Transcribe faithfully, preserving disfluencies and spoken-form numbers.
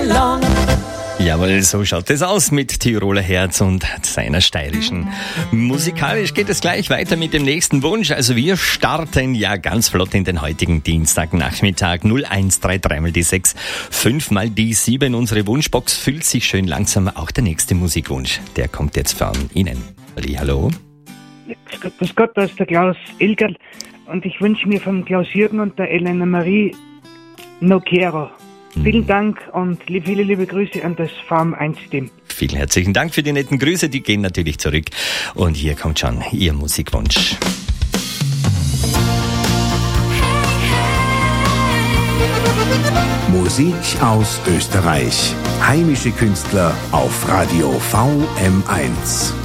long. Jawohl, so schaut es aus mit Tiroler Herz und seiner steirischen. Musikalisch geht es gleich weiter mit dem nächsten Wunsch. Also wir starten ja ganz flott in den heutigen Dienstagnachmittag. null eins drei drei mal die sechs, fünf mal die sieben. Unsere Wunschbox füllt sich schön langsam. Auch der nächste Musikwunsch, der kommt jetzt von Ihnen. Hallo. Grüß Gott, grüß Gott, da ist der Klaus Ilgerl und ich wünsche mir von Klaus Jürgen und der Elena Marie Nokero. Vielen Dank und viele liebe Grüße an das Farm eins Team. Vielen herzlichen Dank für die netten Grüße, die gehen natürlich zurück. Und hier kommt schon Ihr Musikwunsch. Musik aus Österreich. Heimische Künstler auf Radio V M eins.